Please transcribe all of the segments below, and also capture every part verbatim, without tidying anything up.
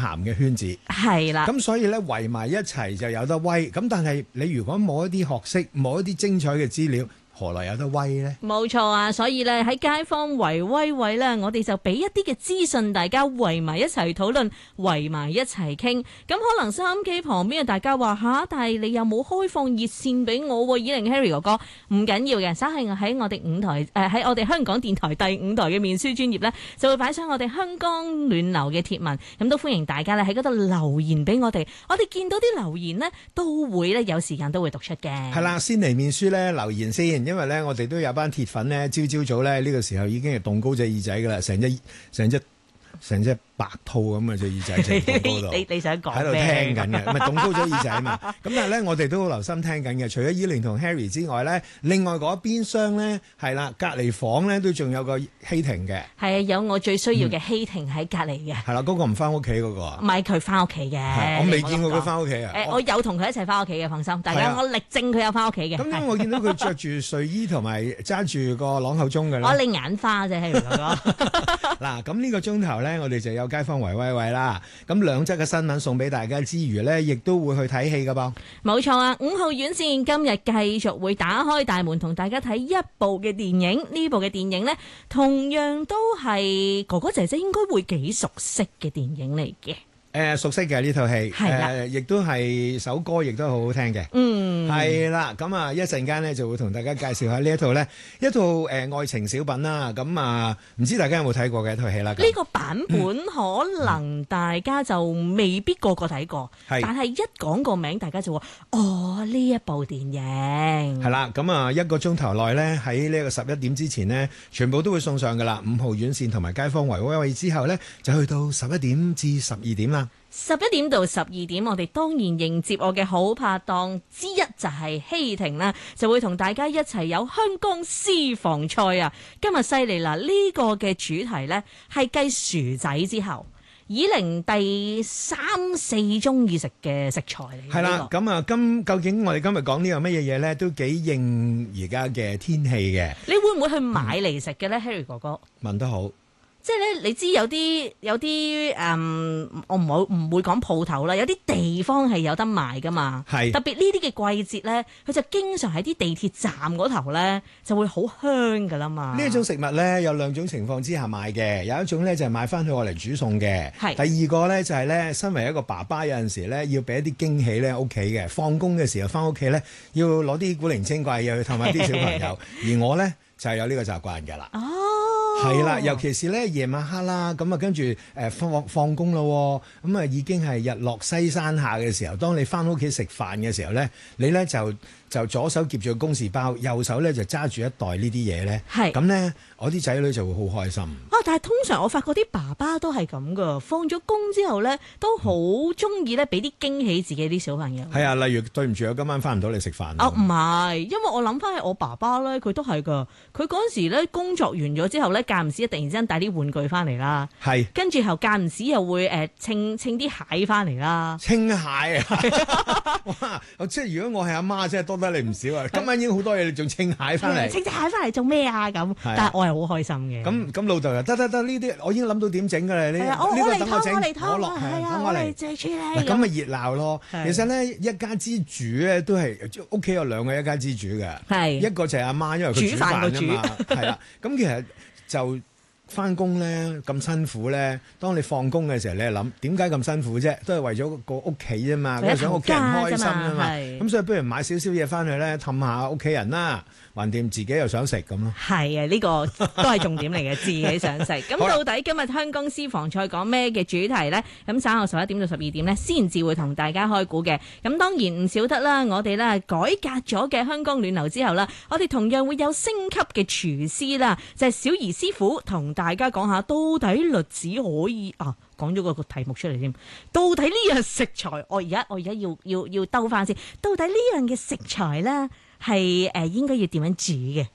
鹹嘅圈子。 係啦， 咁所以咧圍埋一齊就有得威。咁但係你如果冇一啲學識，冇一啲精彩嘅資料，何來有得威呢？ 冇錯啊！所以咧喺街坊圍威位咧，我哋就俾一啲嘅資訊，大家圍埋一齊討論，圍埋一齊傾。咁可能收音機旁邊嘅大家話吓，但係你有冇開放熱線俾我？二零 Harry 哥哥唔緊要嘅，稍係喺我哋五台誒喺、呃、我哋香港電台第五台嘅面書專頁咧，就會擺上我哋香港暖流嘅貼文，咁都歡迎大家咧喺嗰度留言俾我哋。我哋見到啲留言呢，都會咧有時間都會讀出嘅。 係啦，先嚟面書咧留言先。因為咧，我哋都有班鐵粉咧，朝朝早咧呢個時候已經係戙高隻耳仔噶啦，成隻成隻成隻白兔咁啊隻耳仔成戙高度。 你你想講喺度聽緊嘅，咪戙高咗耳仔啊嘛。咁但係咧，我哋都好留心聽緊嘅。除咗依玲同 Harry 之外咧，另外嗰邊廂咧係啦，隔離房咧都仲有個希婷嘅。 係啊，有我最需要嘅希婷喺隔離嘅。 係啦，嗰個唔翻屋企嗰個啊？ 唔係佢翻屋企嘅。 我未見過佢翻屋企啊。 誒，我有同佢一齊翻屋企嘅，放心。大家我力證佢有翻屋企嘅。 咁樣我見到佢着住睡衣同埋揸住個朗口鐘嘅啦。 我你眼花啫，Harry 哥哥。 嗱，咁呢個鐘頭咧，我哋就有街坊圍威喂啦。咁兩則嘅新聞送俾大家之餘咧，亦都會去睇戲噶噃。 冇錯啊，五號院線今日繼續會打開大門同大家睇一部嘅電影。呢部嘅電影呢，同樣都係哥哥姐姐應該會幾熟悉嘅電影嚟嘅。 誒、呃、熟悉嘅呢套戲，誒亦、呃、都係首歌，亦都好好聽嘅。嗯，係啦，咁啊一陣間咧就會同大家介紹下呢一套咧，一套誒、呃、愛情小品啦。咁啊，唔知大家有冇睇過嘅一套戲啦？呢個版本可能大家就未必個個睇過，嗯、但係一講個名，大家就話哦呢一部電影係啦。咁啊一個鐘頭內咧，喺呢個十一點之前呢，全部都會送上噶啦。五號院線同埋街坊圍威喂之後咧，就去到十一點至十二點啦。 十一點到十二點，我哋當然迎接我嘅好拍檔之一就係希婷啦，就會同大家一齊有香港私房菜啊！今日犀利啦，呢、這個嘅主題呢係繼薯仔之後，以玲第三四中意食嘅食材嚟。係啦， 咁啊，今究竟我哋今日講呢個乜嘢嘢呢？都幾應而家嘅天氣嘅。 你會唔會去買嚟食嘅呢、嗯、Harry 哥哥？ 問得好。 即係咧，你知有啲有啲誒、嗯，我唔好唔會講鋪頭啦，有啲地方係有得賣噶嘛。係特別呢啲嘅季節咧，佢就經常喺啲地鐵站嗰頭咧就會好香噶啦嘛。呢一種食物咧有兩種情況之下買嘅，有一種咧就係買翻去我嚟煮餸嘅。係第二個咧就係咧，身為一個爸爸有陣時咧要俾一啲驚喜咧屋企嘅，放工嘅時候翻屋企咧要攞啲古靈精怪嘢去氹下啲小朋友，而我咧就係有呢個習慣㗎啦。哦。係啦，尤其是咧夜晚黑啦，咁啊跟住誒放放工咯，咁啊已經係日落西山下嘅時候，當你翻屋企食飯嘅時候咧，你咧就就左手夾住個公事包，右手咧就揸住一袋呢啲嘢咧，係咁咧，我啲仔女就會好開心。啊！但係通常我發覺啲爸爸都係咁噶，放咗工之後咧，都好中意咧俾啲驚喜自己啲小朋友。係啊，例如對唔住，我今晚翻唔到嚟食飯。啊，唔係，因為我諗翻起我爸爸咧，佢都係噶，佢嗰陣時咧工作完咗之後咧，間唔時突然之間帶啲玩具翻嚟啦，係，跟住後間唔時又會誒稱稱啲蟹翻嚟啦，稱蟹啊！哇！即係如果我係阿媽，真係多得你唔少啊！今晚已經好多嘢，你仲稱蟹翻嚟，稱隻蟹翻嚟做咩啊？咁，但係我係好開心嘅。咁咁老豆又得得得，呢啲我已經諗到點整㗎啦！呢呢個等我整，我落係啊，我嚟借處理。咁咪熱鬧咯！其實咧，一家之主咧都係屋企有兩個一家之主嘅，係一個就係阿媽，因為佢煮飯啊嘛，係啦。咁其實就翻工咧咁辛苦咧，當你放工嘅時候，你係諗點解咁辛苦啫？都係為咗個屋企啫嘛，都係想屋企人開心啊嘛。咁所以不如買少少嘢翻去咧，氹下屋企人啦。橫掂自己又想食咁咯，係啊，呢、這個都係重點嚟嘅，自己想食。咁到底今日香港私房菜講咩嘅主題呢？咁稍後十一點到十二點呢，先至會同大家開估嘅。咁當然唔少得啦，我哋咧改革咗嘅香港暖流之後啦，我哋同樣會有升級嘅廚師啦，就係、是、小儀師傅同大家講下到底栗子可以啊，講咗個個題目出嚟添。到底呢樣食材，我而家我而家要要要兜翻先，到底呢樣嘅食材咧？係誒、呃，應該要點樣煮嘅？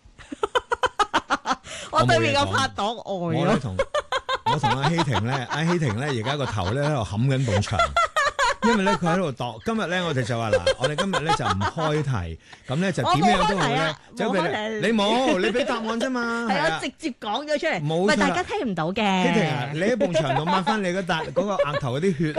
我對面個拍檔呆咯。我同我同阿希婷咧，阿希婷咧而家個頭咧喺度冚緊埲牆，因為咧佢喺度度。今日咧我哋就話嗱，我哋今日咧就唔開題，咁咧就點樣都好咧。就俾你，你冇，你俾答案啫嘛。係啊，直接講咗出嚟，唔係大家聽唔到嘅。希婷啊，你喺埲牆度抹翻你嗰笪嗰個額頭嗰啲血